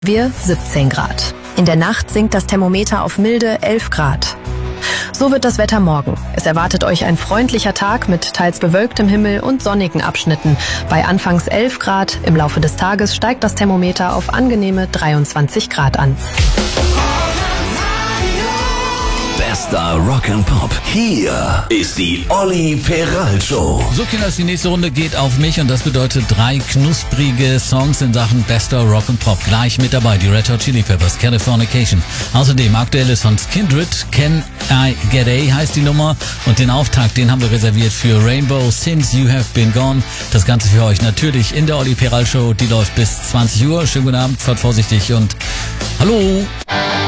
wir 17 Grad. In der Nacht sinkt das Thermometer auf milde 11 Grad. So wird das Wetter morgen. Es erwartet euch ein freundlicher Tag mit teils bewölktem Himmel und sonnigen Abschnitten. Bei anfangs 11 Grad, im Laufe des Tages steigt das Thermometer auf angenehme 23 Grad an. Bester Rock'n'Pop. Hier ist die Olli Peral Show. So, Kinders, die nächste Runde geht auf mich und das bedeutet 3 knusprige Songs in Sachen Bester Rock'n'Pop. Gleich mit dabei die Red Hot Chili Peppers, Californication. Außerdem aktuelle Songs Kindred, Can I Get A heißt die Nummer und den Auftakt, den haben wir reserviert für Rainbow, Since You Have Been Gone. Das Ganze für euch natürlich in der Olli Peral Show, die läuft bis 20 Uhr. Schönen guten Abend, fahrt vorsichtig und hallo!